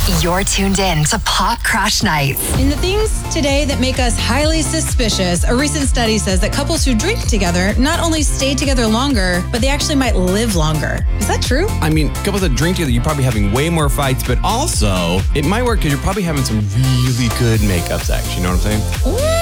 You're tuned in to Pop Crash Nights. In the things today that make us highly suspicious, a recent study says that couples who drink together not only stay together longer, but they actually might live longer. Is that true? I mean, couples that drink together, you're probably having way more fights, but also it might work because you're probably having some really good makeup sex. You know what I'm saying? Ooh.